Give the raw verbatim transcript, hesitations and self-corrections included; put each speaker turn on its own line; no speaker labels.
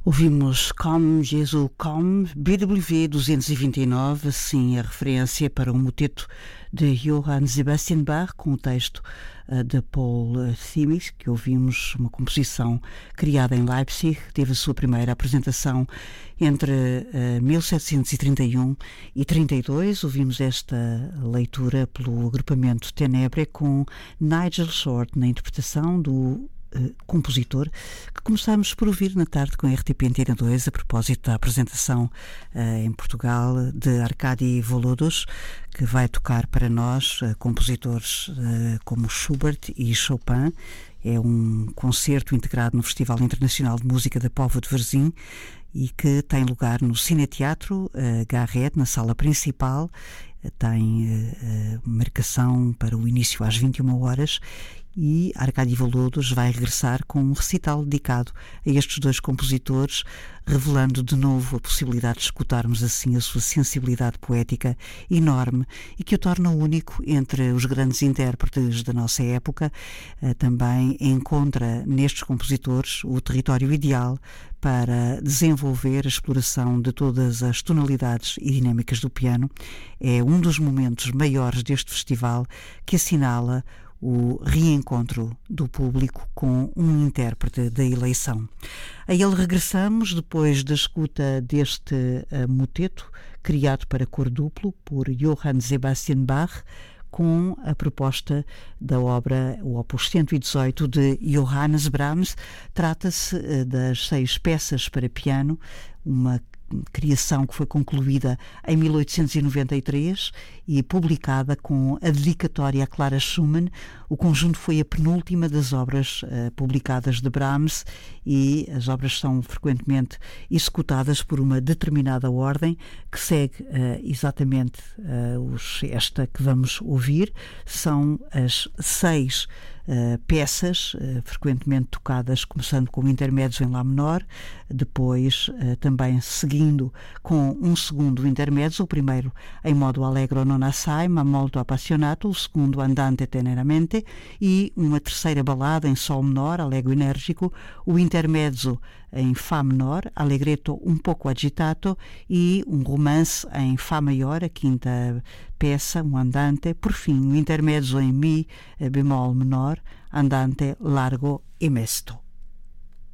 Ouvimos Comme Jesus Comme, B W duzentos e vinte e nove, assim a referência para um moteto de Johann Sebastian Bach, com o texto uh, de Paul Thimis, que ouvimos, uma composição criada em Leipzig. Teve a sua primeira apresentação entre uh, mil setecentos e trinta e um e trinta e dois. Ouvimos esta leitura pelo agrupamento Tenebre, com Nigel Short na interpretação do Uh, compositor, que começámos por ouvir na tarde com a R T P Antena dois, a propósito da apresentação uh, em Portugal de Arkady Volodos, que vai tocar para nós uh, compositores uh, como Schubert e Chopin. É um concerto integrado no Festival Internacional de Música da Póvoa de Varzim e que tem lugar no Cineteatro uh, Garrett, na sala principal. Uh, tem uh, uh, marcação para o início às vinte e uma horas, e Arkady Volodos vai regressar com um recital dedicado a estes dois compositores, revelando de novo a possibilidade de escutarmos assim a sua sensibilidade poética enorme e que o torna único entre os grandes intérpretes da nossa época. Também encontra nestes compositores o território ideal para desenvolver a exploração de todas as tonalidades e dinâmicas do piano. É um dos momentos maiores deste festival, que assinala o reencontro do público com um intérprete da eleição. A ele regressamos depois da escuta deste uh, moteto, criado para cor duplo por Johann Sebastian Bach, com a proposta da obra, o Opus cento e dezoito de Johannes Brahms. Trata-se uh, das seis peças para piano, uma criação que foi concluída em mil oitocentos e noventa e três e publicada com a dedicatória a Clara Schumann. O conjunto foi a penúltima das obras uh, publicadas de Brahms, e as obras são frequentemente executadas por uma determinada ordem que segue uh, exatamente uh, os, esta que vamos ouvir. São as seis Uh, peças, uh, frequentemente tocadas começando com intermédios em Lá menor, depois uh, também seguindo com um segundo intermédio, o primeiro em modo allegro non assai ma molto appassionato, o segundo andante teneramente, e uma terceira balada em sol menor, allegro enérgico, o intermédio em Fá menor, allegretto um pouco agitato, e um romance em Fá maior, a quinta peça, um andante, por fim, um intermédio em Mi bemol menor, andante largo e mesto.